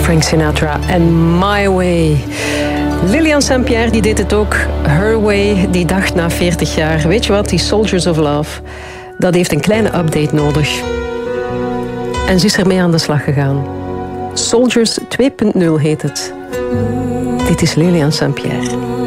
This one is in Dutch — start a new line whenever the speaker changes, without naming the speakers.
Frank Sinatra en My Way. Lilian Saint-Pierre die deed het ook. Her Way, die dacht na 40 jaar. Weet je wat, die Soldiers of Love, dat heeft een kleine update nodig. En ze is ermee aan de slag gegaan. Soldiers 2.0 heet het. Dit is Lilian Saint-Pierre.